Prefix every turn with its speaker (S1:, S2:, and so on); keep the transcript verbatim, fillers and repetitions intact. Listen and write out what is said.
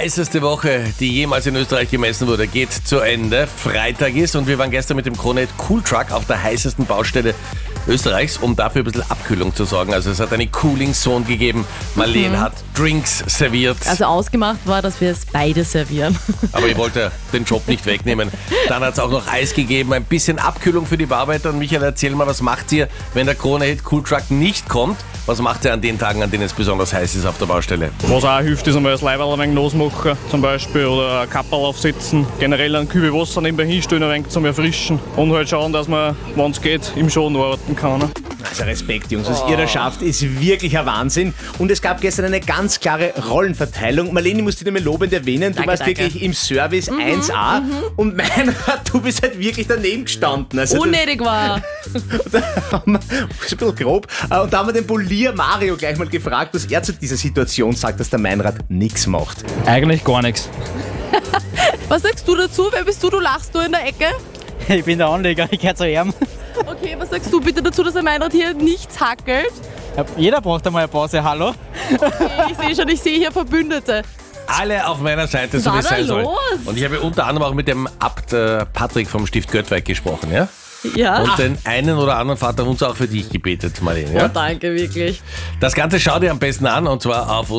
S1: heißeste Woche, die jemals in Österreich gemessen wurde, geht zu Ende. Freitag ist und wir waren gestern mit dem Krone Cool Truck auf der heißesten Baustelle Österreichs, um dafür ein bisschen Abkühlung zu sorgen. Also es hat eine Cooling Zone gegeben. Marlene mhm. hat Drinks serviert.
S2: Also ausgemacht war, dass wir es beide servieren.
S1: Aber ich wollte den Job nicht wegnehmen. Dann hat es auch noch Eis gegeben, ein bisschen Abkühlung für die Bearbeiter. Und Michael, erzähl mal, was macht ihr, wenn der Krone Cool Truck nicht kommt? Was macht ihr an den Tagen, an denen es besonders heiß ist auf der Baustelle?
S3: Was auch hilft, ist einmal das Leiberl ein wenig losmachen zum Beispiel oder ein Kapperl aufsetzen. Generell ein Kübel Wasser nebenbei hinstellen, ein wenig zum Erfrischen. Und halt schauen, dass man, wenn es geht, im Schaden arbeiten kann.
S4: Also Respekt, Jungs. Was oh. ihr da schafft, ist wirklich ein Wahnsinn. Und es gab gestern eine ganz klare Rollenverteilung. Marlene, ich muss dich damit lobend erwähnen. Du
S2: danke,
S4: warst
S2: danke.
S4: wirklich im Service mhm, eins A. Mhm. Und Meinrad, du bist halt wirklich daneben gestanden. Also
S2: Unnötig war.
S4: Da haben wir, das ist ein bisschen grob. Und da haben wir den Polier Mario gleich mal gefragt, was er zu dieser Situation sagt, dass der Meinrad nichts macht.
S3: Eigentlich gar nichts.
S2: Was sagst du dazu? Wer bist du? Du lachst nur in der Ecke.
S5: Ich bin der Anleger, ich gehöre zu ihm.
S2: Okay, was sagst du bitte dazu, dass der Meinrad hier nichts hackelt?
S5: Ja, jeder braucht einmal eine Pause, hallo?
S2: Okay, ich sehe schon, ich sehe hier Verbündete.
S1: Alle auf meiner Seite, so wie es sein soll.
S2: Los?
S1: Und ich habe unter anderem auch mit dem Abt äh, Patrick vom Stift Göttweig gesprochen, ja?
S2: Ja.
S1: Und den einen oder anderen Vater uns auch für dich gebetet, Marlene. Ja?
S2: Oh, danke, wirklich.
S1: Das Ganze schau dir am besten an und zwar auf